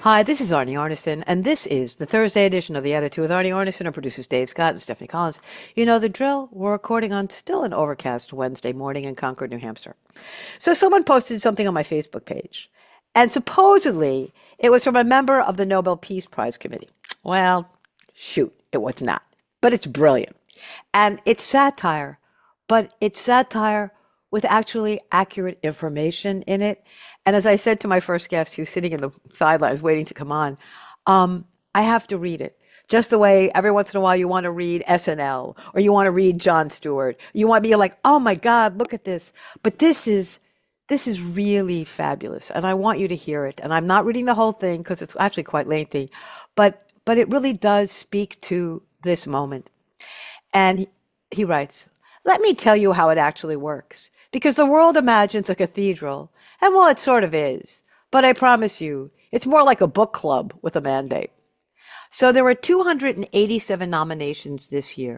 Hi, this is Arnie Arnesen, and this is the Thursday edition of The Attitude with Arnie Arnesen. Our producers Dave Scott and Stephanie Collins. You know the drill. We're recording on still an overcast Wednesday morning in Concord, New Hampshire. So someone posted something on my Facebook page, and supposedly it was from a member of the Nobel Peace Prize Committee. Well, shoot, it was not. But it's brilliant. And it's satire, but it's satire with actually accurate information in it. And as I said to my first guest, who's sitting in the sidelines waiting to come on, I have to read it. Just the way every once in a while you want to read SNL or you want to read Jon Stewart. You want to be like, oh my God, look at this. But this is really fabulous. And I want you to hear it. And I'm not reading the whole thing because it's actually quite lengthy, but it really does speak to this moment. And he writes, let me tell you how it actually works. Because the world imagines a cathedral, and well, it sort of is. But I promise you, it's more like a book club with a mandate. So there were 287 nominations this year,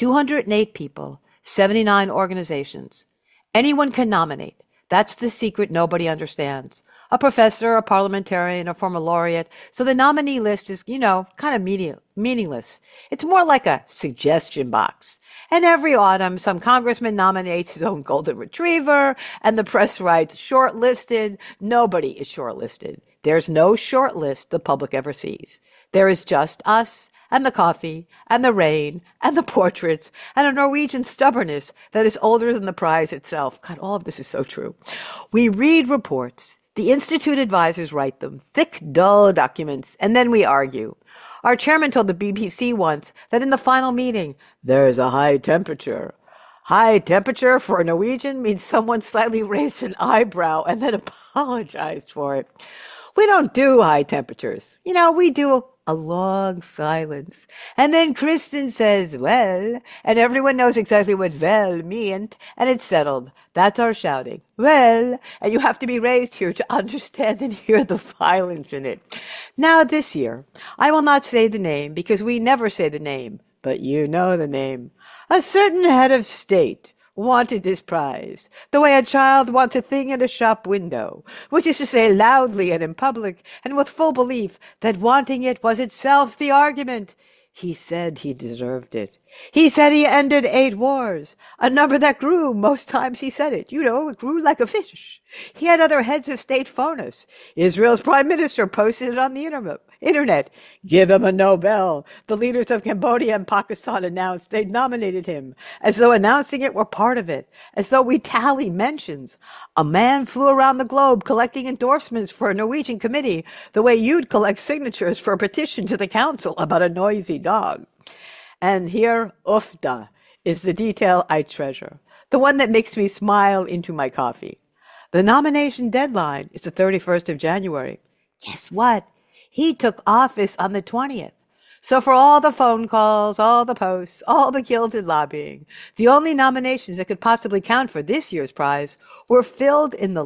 208 people, 79 organizations. Anyone can nominate. That's the secret nobody understands. A professor, a parliamentarian, a former laureate. So the nominee list is, kind of meaningless. It's more like a suggestion box. And every autumn, some congressman nominates his own golden retriever, and the press writes, shortlisted. Nobody is shortlisted. There's no short list the public ever sees. There is just us and the coffee and the rain and the portraits and a Norwegian stubbornness that is older than the prize itself. God, all of this is so true. We read reports. The Institute advisors write them, thick, dull documents, and then we argue. Our chairman told the BBC once that in the final meeting, there's a high temperature. High temperature for a Norwegian means someone slightly raised an eyebrow and then apologized for it. We don't do high temperatures. We do a long silence. And then Kristen says, well, and everyone knows exactly what well meant, and it's settled. That's our shouting. Well, and you have to be raised here to understand and hear the violence in it. Now this year, I will not say the name because we never say the name, but you know the name. A certain head of state wanted this prize, the way a child wants a thing in a shop window, which is to say loudly and in public, and with full belief that wanting it was itself the argument. He said he deserved it. He said he ended 8 wars, a number that grew most times he said it. It grew like a fish. He had other heads of state phone us. Israel's prime minister posted it on the internet. Give him a Nobel. The leaders of Cambodia and Pakistan announced they'd nominated him, as though announcing it were part of it, as though we tally mentions. A man flew around the globe collecting endorsements for a Norwegian committee, the way you'd collect signatures for a petition to the council about a noisy dog. And here, Ufda, is the detail I treasure, the one that makes me smile into my coffee. The nomination deadline is the 31st of January. Guess what? He took office on the 20th. So for all the phone calls, all the posts, all the gilded lobbying, the only nominations that could possibly count for this year's prize were filed in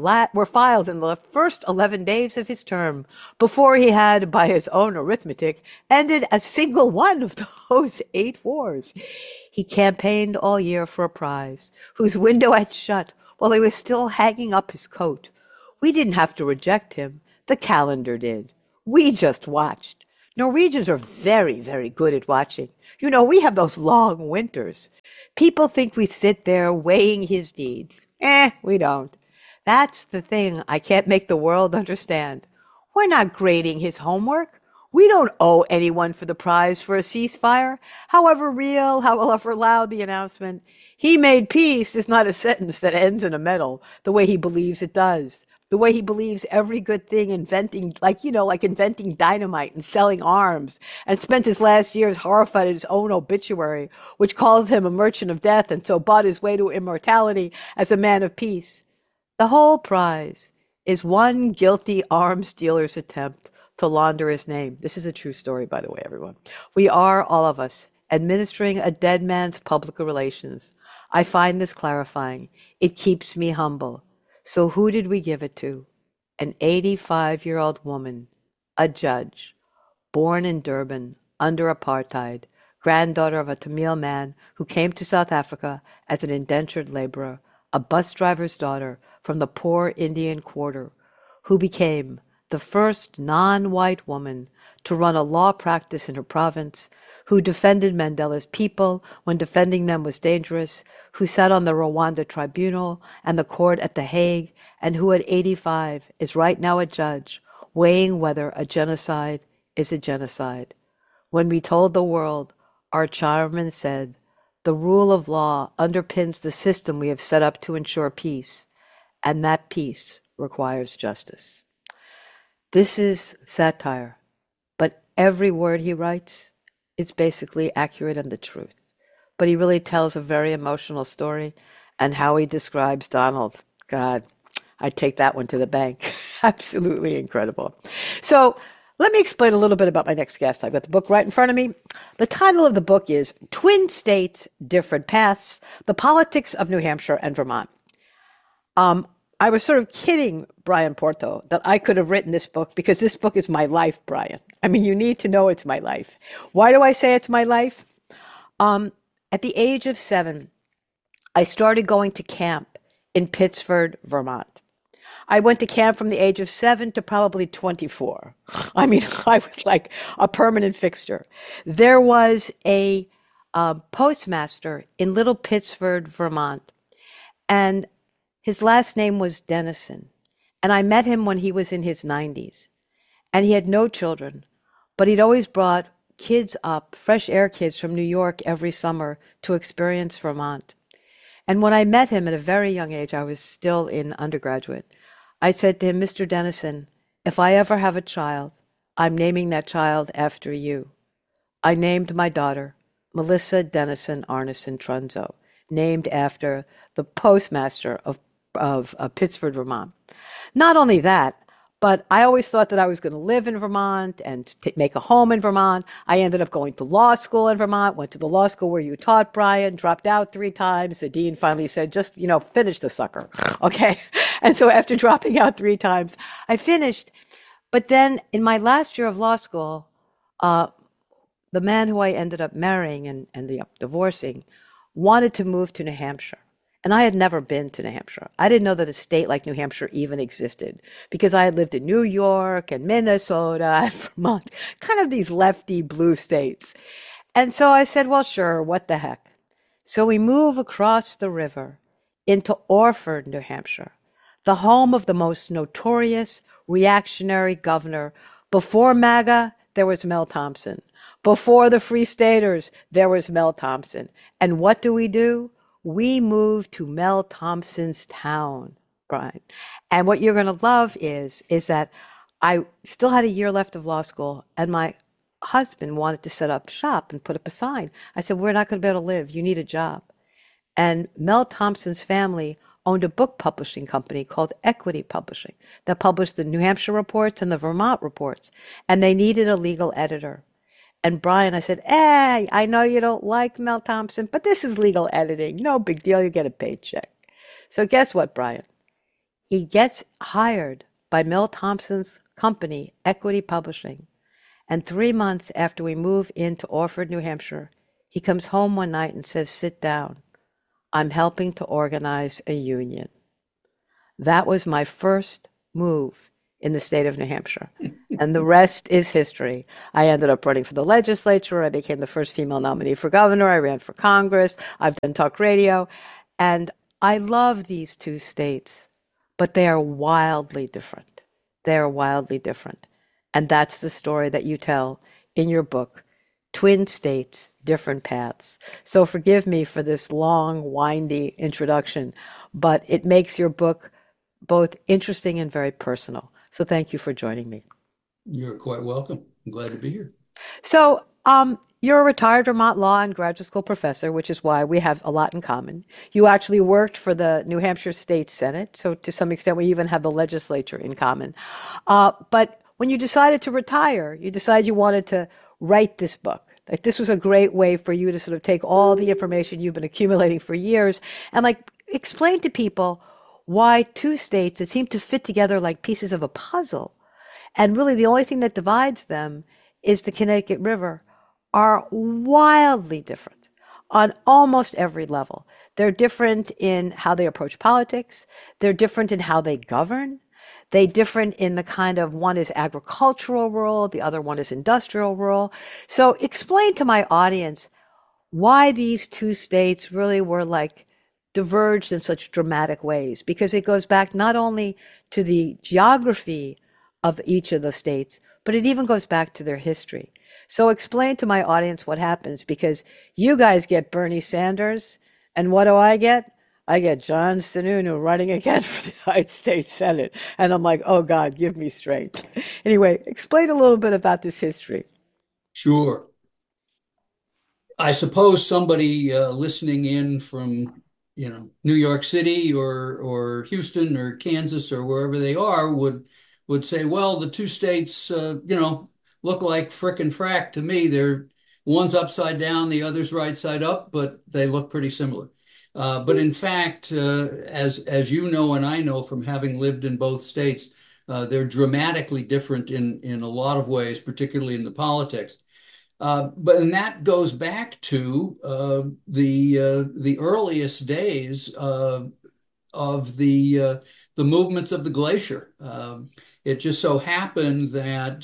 the first 11 days of his term, before he had, by his own arithmetic, ended a single one of those 8 wars. He campaigned all year for a prize, whose window had shut while he was still hanging up his coat. We didn't have to reject him. The calendar did. We just watched. Norwegians are very, very good at watching. We have those long winters. People think we sit there weighing his deeds. We don't. That's the thing I can't make the world understand. We're not grading his homework. We don't owe anyone for the prize for a ceasefire, however real, however loud the announcement. He made peace is not a sentence that ends in a medal the way he believes it does. The way he believes every good thing inventing, like inventing dynamite and selling arms, and spent his last years horrified at his own obituary, which calls him a merchant of death and so bought his way to immortality as a man of peace. The whole prize is one guilty arms dealer's attempt to launder his name. This is a true story, by the way, everyone. We are, all of us, administering a dead man's public relations. I find this clarifying. It keeps me humble. So who did we give it to? An 85-year-old woman, a judge, born in Durban under apartheid, granddaughter of a Tamil man who came to South Africa as an indentured laborer, a bus driver's daughter from the poor Indian quarter, who became the first non-white woman to run a law practice in her province, who defended Mandela's people when defending them was dangerous, who sat on the Rwanda tribunal and the court at The Hague, and who at 85 is right now a judge weighing whether a genocide is a genocide. When we told the world, our chairman said, the rule of law underpins the system we have set up to ensure peace, and that peace requires justice. This is satire, but every word he writes is basically accurate and the truth. But he really tells a very emotional story, and how he describes Donald, God, I'd take that one to the bank. Absolutely incredible. So let me explain a little bit about my next guest. I've got the book right in front of me. The title of the book is Twin States, Different Paths, The Politics of New Hampshire and Vermont. I was sort of kidding Brian Porto that I could have written this book because this book is my life, Brian. I mean, you need to know it's my life. Why do I say it's my life? At the age of 7, I started going to camp in Pittsford, Vermont. I went to camp from the age of 7 to probably 24. I mean, I was like a permanent fixture. There was a postmaster in Little Pittsford, Vermont, and his last name was Dennison. And I met him when he was in his 90s. And he had no children, but he'd always brought kids up, fresh air kids from New York every summer to experience Vermont. And when I met him at a very young age, I was still in undergraduate, I said to him, Mr. Dennison, if I ever have a child, I'm naming that child after you. I named my daughter Melissa Dennison Arneson Trunzo, named after the postmaster of Pittsford, Vermont. Not only that, but I always thought that I was going to live in Vermont and make a home in Vermont. I ended up going to law school in Vermont, went to the law school where you taught, Brian, dropped out 3 times. The dean finally said, just, finish the sucker. Okay. And so after dropping out 3 times, I finished. But then in my last year of law school, the man who I ended up marrying and divorcing wanted to move to New Hampshire. And I had never been to New Hampshire. I didn't know that a state like New Hampshire even existed because I had lived in New York and Minnesota and Vermont, kind of these lefty blue states. And so I said, well, sure, what the heck? So we move across the river into Orford, New Hampshire, the home of the most notorious reactionary governor. Before MAGA, there was Mel Thompson. Before the Free Staters, there was Mel Thompson. And what do? We moved to Mel Thompson's town, Brian. And what you're going to love is that I still had a year left of law school, and my husband wanted to set up shop and put up a sign. I said, we're not going to be able to live. You need a job. And Mel Thompson's family owned a book publishing company called Equity Publishing that published the New Hampshire reports and the Vermont reports. And they needed a legal editor. And Brian, I said, hey, I know you don't like Mel Thompson, but this is legal editing. No big deal. You get a paycheck. So guess what, Brian? He gets hired by Mel Thompson's company, Equity Publishing. And 3 months after we move into Orford, New Hampshire, he comes home one night and says, sit down. I'm helping to organize a union. That was my first move in the state of New Hampshire. And the rest is history. I ended up running for the legislature. I became the first female nominee for governor. I ran for Congress. I've done talk radio. And I love these 2 states, but they are wildly different. They are wildly different. And that's the story that you tell in your book, Twin States, Different Paths. So forgive me for this long, windy introduction, but it makes your book both interesting and very personal. So thank you for joining me. You're quite welcome. I'm glad to be here. So you're a retired Vermont law and graduate school professor, which is why we have a lot in common. You actually worked for the New Hampshire State Senate, so to some extent we even have the legislature in common. But when you decided to retire, you decided you wanted to write this book. Like this was a great way for you to sort of take all the information you've been accumulating for years and explain to people why 2 states that seem to fit together like pieces of a puzzle, and really the only thing that divides them is the Connecticut River, are wildly different on almost every level. They're different in how they approach politics. They're different in how they govern. They different in the kind of one is agricultural rural, the other one is industrial rural. So explain to my audience why these two states really were like diverged in such dramatic ways, because it goes back not only to the geography of each of the states, but it even goes back to their history. So explain to my audience what happens, because you guys get Bernie Sanders, and what do I get? I get John Sununu running again for the United States Senate. And I'm like, oh God, give me strength. Anyway, explain a little bit about this history. Sure. I suppose somebody listening in from, New York City or Houston or Kansas or wherever they are would say, well, the two states, look like frick and frack to me. They're one's upside down, the other's right side up, but they look pretty similar. But in fact, as you know and I know from having lived in both states, they're dramatically different in a lot of ways, particularly in the politics. And that goes back to the earliest days of the movements of the glacier. It just so happened that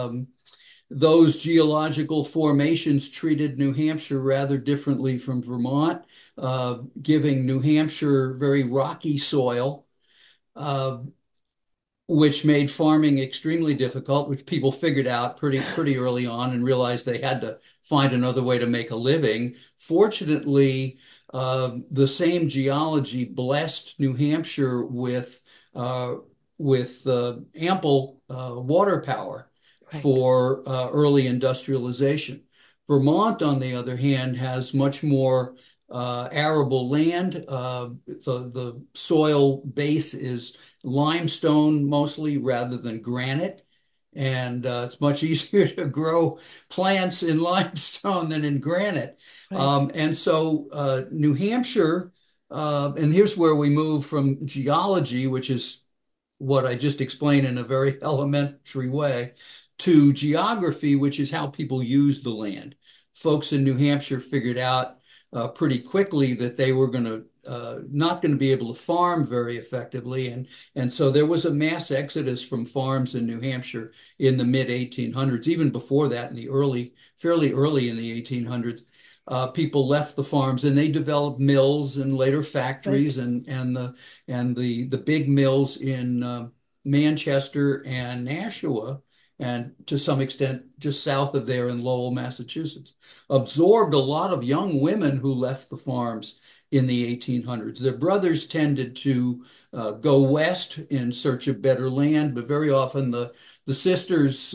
those geological formations treated New Hampshire rather differently from Vermont, giving New Hampshire very rocky soil. Uh, which made farming extremely difficult, which people figured out pretty early on and realized they had to find another way to make a living. Fortunately, the same geology blessed New Hampshire uh, with ample water power Right. for early industrialization. Vermont, on the other hand, has much more arable land. The soil base is limestone mostly rather than granite. And it's much easier to grow plants in limestone than in granite. Right. And so New Hampshire, and here's where we move from geology, which is what I just explained in a very elementary way, to geography, which is how people use the land. Folks in New Hampshire figured out pretty quickly that they were going to not going to be able to farm very effectively, and so there was a mass exodus from farms in New Hampshire in the mid 1800s. Even before that, in the fairly early in the 1800s, people left the farms and they developed mills and later Right. factories and the big mills in Manchester and Nashua, and to some extent just south of there in Lowell, Massachusetts, absorbed a lot of young women who left the farms in the 1800s. Their brothers tended to go west in search of better land, but very often the sisters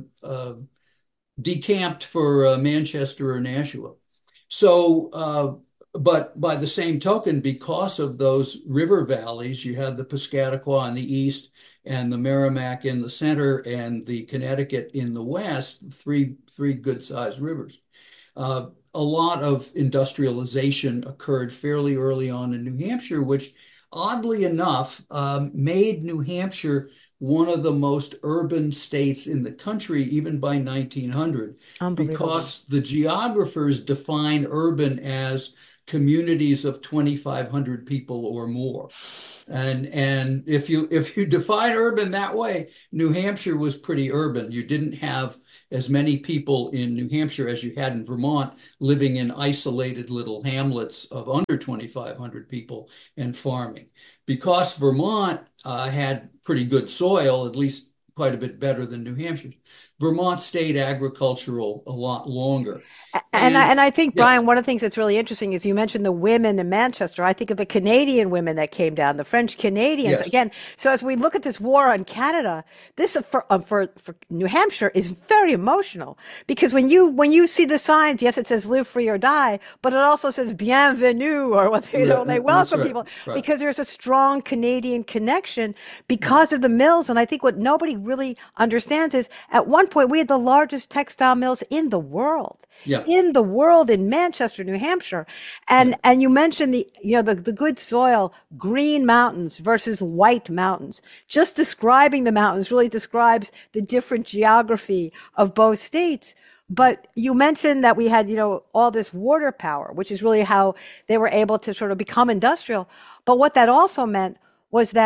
decamped for Manchester or Nashua. So, but by the same token, because of those river valleys, you had the Piscataqua in the east and the Merrimack in the center and the Connecticut in the west, three good-sized rivers. A lot of industrialization occurred fairly early on in New Hampshire, which oddly enough made New Hampshire one of the most urban states in the country, even by 1900, Unbelievable. because the geographers define urban as communities of 2,500 people or more. And if you define urban that way, New Hampshire was pretty urban. You didn't have as many people in New Hampshire as you had in Vermont living in isolated little hamlets of under 2,500 people and farming. Because Vermont had pretty good soil, at least quite a bit better than New Hampshire, Vermont stayed agricultural a lot longer. And And I think, yeah, Brian, one of the things that's really interesting is you mentioned the women in Manchester. I think of the Canadian women that came down, the French Canadians. yes, Again, so as we look at this war on Canada, this for New Hampshire is very emotional, because when you see the signs, yes, it says "Live free or die," but it also says "Bienvenue," or what, they that's welcome right, people, right. because there's a strong Canadian connection because of the mills. And I think what nobody really understands is at one point we had the largest textile mills in the world, Yeah, in Manchester, New Hampshire. And yeah. you mentioned the good soil, green mountains versus white mountains. Just describing the mountains really describes the different geography of both states. But you mentioned that we had, all this water power, which is really how they were able to sort of become industrial. But what that also meant was that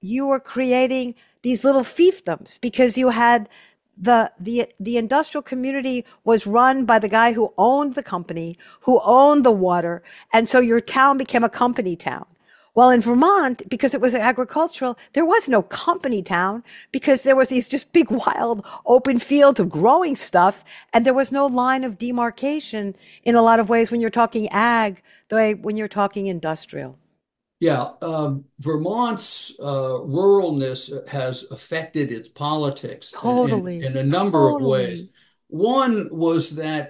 you were creating these little fiefdoms because you had the industrial community was run by the guy who owned the company, who owned the water, and so your town became a company town. Well, in Vermont, because it was agricultural, there was no company town because there was these just big, wild, open fields of growing stuff, and there was no line of demarcation in a lot of ways when you're talking ag, the way when you're talking industrial. Yeah, Vermont's ruralness has affected its politics Totally, in a number of ways. totally. One was that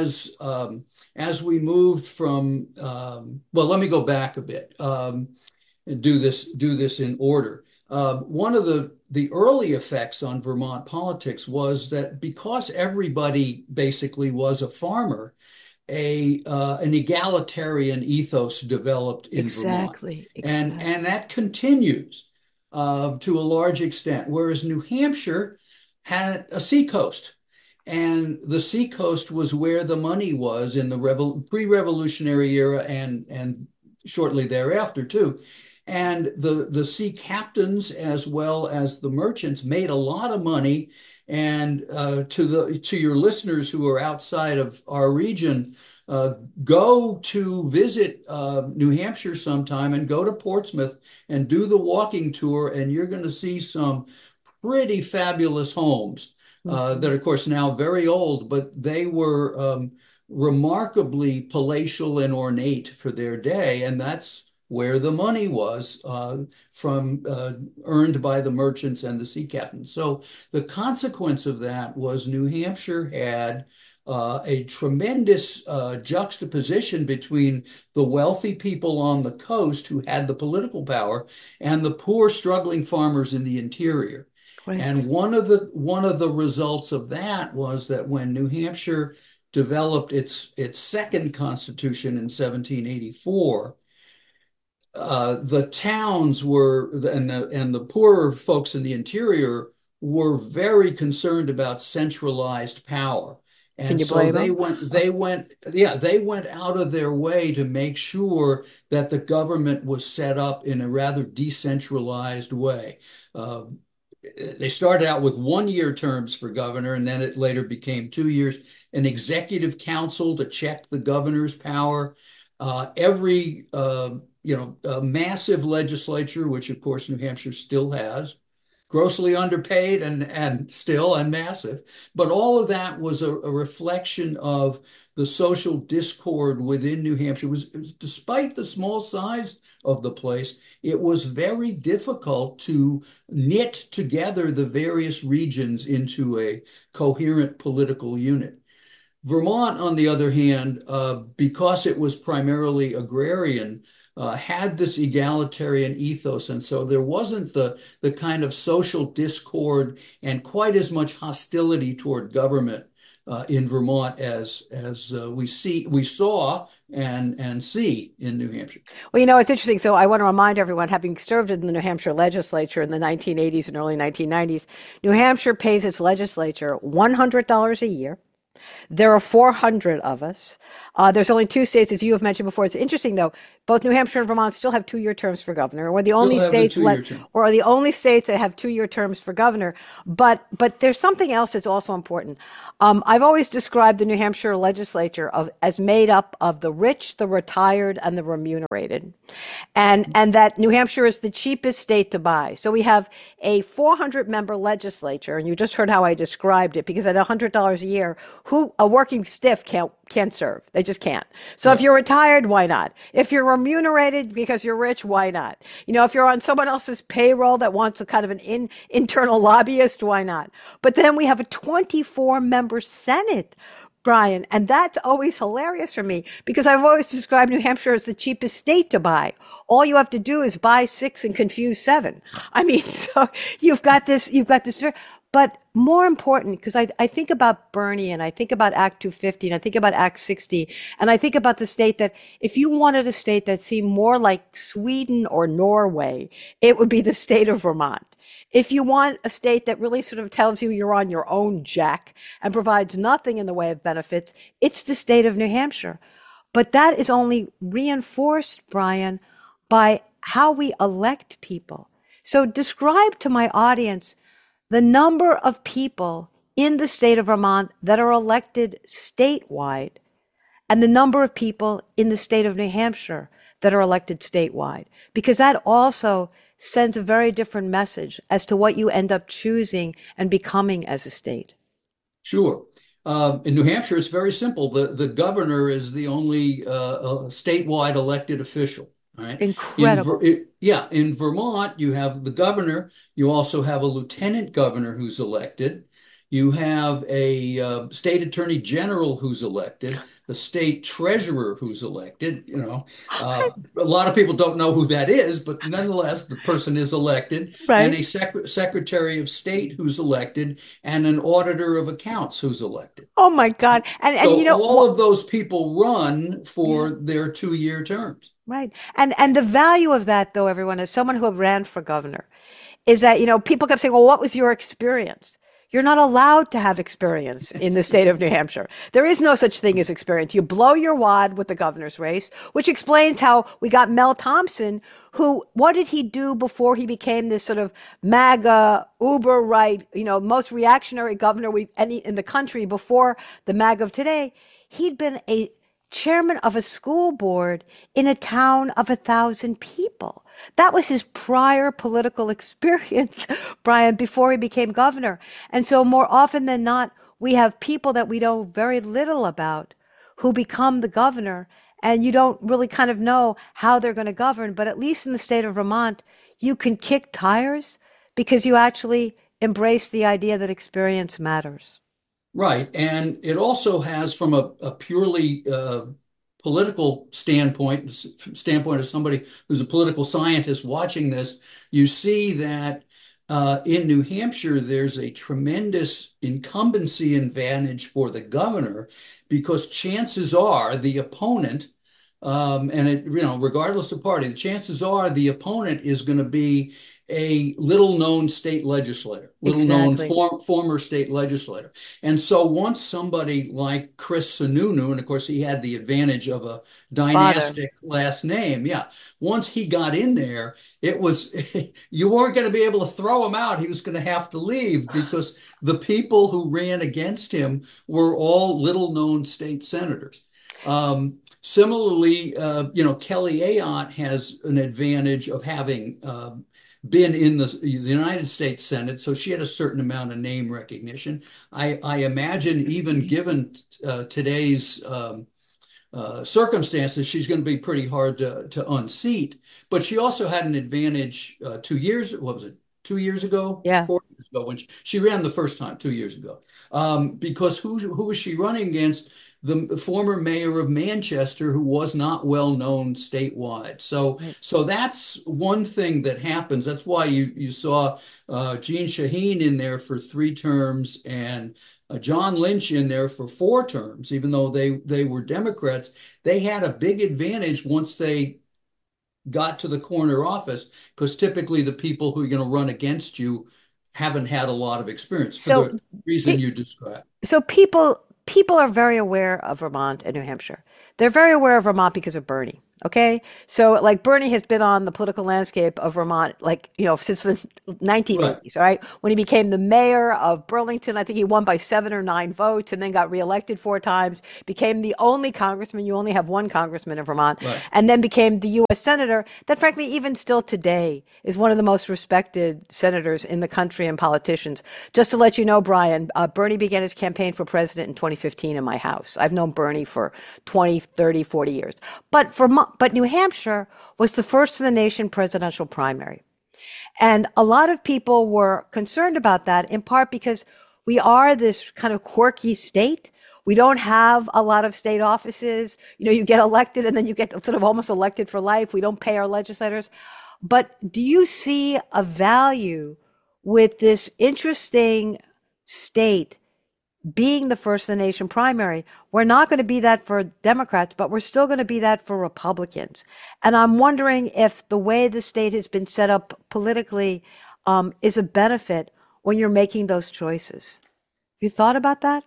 as we moved from well, let me go back a bit and do this in order. One of the early effects on Vermont politics was that because everybody basically was a farmer, a an egalitarian ethos developed in Vermont, Exactly, and exactly. that continues to a large extent. Whereas New Hampshire had a seacoast, and the seacoast was where the money was in the pre-revolutionary era and shortly thereafter too. And the sea captains as well as the merchants made a lot of money. And to your listeners who are outside of our region, uh, go to visit New Hampshire sometime and go to Portsmouth and do the walking tour, and you're going to see some pretty fabulous homes that, Mhm. of course, now very old, but they were remarkably palatial and ornate for their day, and that's where the money was from earned by the merchants and the sea captains. So the consequence of that was New Hampshire had a tremendous juxtaposition between the wealthy people on the coast who had the political power and the poor, struggling farmers in the interior. Great. And one of the results of that was that when New Hampshire developed its second constitution in 1784, the towns were and the poorer folks in the interior were very concerned about centralized power. Can And you so blame them? they went out of their way to make sure that the government was set up in a rather decentralized way. Uh, they started out with 1 year terms for governor, and then it later became 2 years. An executive council to check the governor's power. Every a massive legislature, which of course New Hampshire still has, grossly underpaid and still and massive. But all of that was a reflection of the social discord within New Hampshire. It was despite the small size of the place, it was very difficult to knit together the various regions into a coherent political unit. Vermont, on the other hand, because it was primarily agrarian, had this egalitarian ethos, and so there wasn't the kind of social discord and quite as much hostility toward government in Vermont as we saw and see in New Hampshire. Well, you know, it's interesting. So I want to remind everyone, having served in the New Hampshire legislature in the 1980s and early 1990s, New Hampshire pays its legislature $100 a year. There are 400 of us. There's only two states, as you have mentioned before. It's interesting, though. Both New Hampshire and Vermont still have two-year terms for governor. Still have the 2 year term. We're the only states that have two-year terms for governor. But there's something else that's also important. I've always described the New Hampshire legislature as made up of the rich, the retired, and the remunerated, and that New Hampshire is the cheapest state to buy. So we have a 400-member legislature, and you just heard how I described it. Because at $100 a year, who a working stiff can't serve. They just can't. So if Right. you're retired, why not? If you're remunerated because you're rich, why not? You know, if you're on someone else's payroll that wants a kind of an internal lobbyist, why not? But then we have a 24-member Senate, Brian. And that's always hilarious for me because I've always described New Hampshire as the cheapest state to buy. All you have to do is buy six and confuse seven. I mean, so you've got this, but more important, because I think about Bernie and I think about Act 250 and I think about Act 60, and I think about the state that if you wanted a state that seemed more like Sweden or Norway, it would be the state of Vermont. If you want a state that really sort of tells you you're on your own jack and provides nothing in the way of benefits, it's the state of New Hampshire. But that is only reinforced, Brian, by how we elect people. So describe to my audience the number of people in the state of Vermont that are elected statewide and the number of people in the state of New Hampshire that are elected statewide, because that also sends a very different message as to what you end up choosing and becoming as a state. Sure. In New Hampshire, it's very simple. The governor is the only statewide elected official. Right. Incredible. Yeah, in Vermont, you have the governor. You also have a lieutenant governor who's elected. You have a state attorney general who's elected, the state treasurer who's elected. A lot of people don't know who that is, but nonetheless, the person is elected, and Right. a secretary of state who's elected, and an auditor of accounts who's elected. Oh my God. And So you know all what? of those people run Yeah. for their 2-year terms. Right. And the value of that, though, everyone, as someone who ran for governor, is that, people kept saying, well, what was your experience? You're not allowed to have experience in the state of New Hampshire. There is no such thing as experience. You blow your wad with the governor's race, which explains how we got Mel Thompson, who, what did he do before he became this sort of MAGA, uber right, most reactionary governor we any in the country before the MAGA of today? He'd been a chairman of a school board in a town of 1,000 people. That was his prior political experience, Brian, before he became governor. And so, more often than not, we have people that we know very little about who become the governor, and you don't really kind of know how they're going to govern. But at least in the state of Vermont, you can kick tires because you actually embrace the idea that experience matters. Right. And it also has, from a purely political standpoint of somebody who's a political scientist watching this, you see that in New Hampshire, there's a tremendous incumbency advantage for the governor because chances are the opponent, regardless of party, the chances are the opponent is going to be a little known state legislator, little known Exactly. former state legislator. And so once somebody like Chris Sununu, and of course he had the advantage of a Father. dynastic last name, yeah, once he got in there, it was you weren't going to be able to throw him out. He was going to have to leave because the people who ran against him were all little known state senators. Similarly, Kelly Ayotte has an advantage of having been in the United States Senate, so she had a certain amount of name recognition. I imagine, even given today's circumstances, she's going to be pretty hard to unseat. But she also had an advantage 2 years. What was it? 2 years ago, Yeah. 4 years ago, when she ran the first time 2 years ago. Because who was she running against? The former mayor of Manchester, who was not well known statewide. So, Right. so that's one thing that happens. That's why you saw Jeanne Shaheen in there for 3 terms and John Lynch in there for 4 terms, even though they were Democrats. They had a big advantage once they got to the corner office because typically the people who are going to run against you haven't had a lot of experience for So, the reason you described. so people are very aware of Vermont and New Hampshire. They're very aware of Vermont because of Bernie. Okay, so like Bernie has been on the political landscape of Vermont, like since the Right. 1980s. All right, when he became the mayor of Burlington, I think he won by 7 or 9 votes, and then got reelected 4 times. Became the only congressman. You only have one congressman in Vermont, Right. and then became the U.S. senator. That, frankly, even still today, is one of the most respected senators in the country and politicians. Just to let you know, Brian, Bernie began his campaign for president in 2015 in my house. I've known Bernie for 20, 30, 40 years. But New Hampshire was the first in the nation presidential primary. And a lot of people were concerned about that, in part because we are this kind of quirky state. We don't have a lot of state offices. You get elected and then you get sort of almost elected for life. We don't pay our legislators. But do you see a value with this interesting state being the first in the nation primary? We're not going to be that for Democrats, but we're still going to be that for Republicans. And I'm wondering if the way the state has been set up politically is a benefit when you're making those choices. Have you thought about that?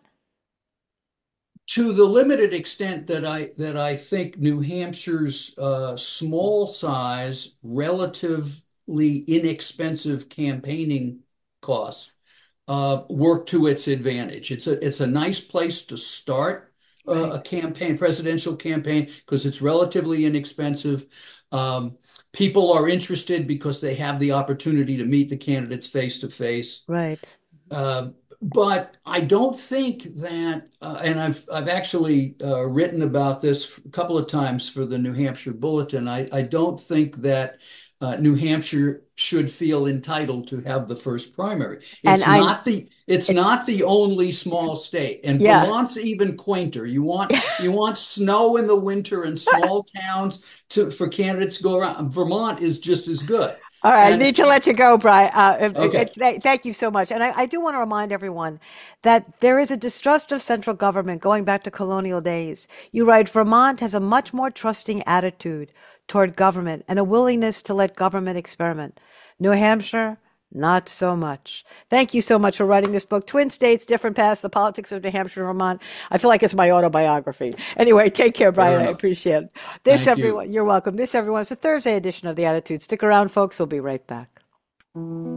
To the limited extent that I think New Hampshire's small size, relative relatively inexpensive campaigning costs work to its advantage. It's a nice place to start Right. a campaign, presidential campaign, because it's relatively inexpensive. Um, People are interested because they have the opportunity to meet the candidates face to face. Right. Uh, but I don't think that, and I've actually written about this a couple of times for the New Hampshire Bulletin. I don't think that New Hampshire should feel entitled to have the first primary. And It's not the only small state, and yeah. Vermont's even quainter. You want snow in the winter and small towns for candidates to go around. Vermont is just as good. All right, I And need to let you go, Brian. okay. Thank you so much. And I do want to remind everyone that there is a distrust of central government going back to colonial days. You write, Vermont has a much more trusting attitude toward government and a willingness to let government experiment. New Hampshire, not so much. Thank you so much for writing this book, Twin States, Different Paths, The Politics of New Hampshire and Vermont. I feel like it's my autobiography. Anyway, take care, Fair Brian. I enough. appreciate it. This, Thank you. everyone, you're welcome. This, everyone, is the Thursday edition of The Attitude. Stick around, folks. We'll be right back.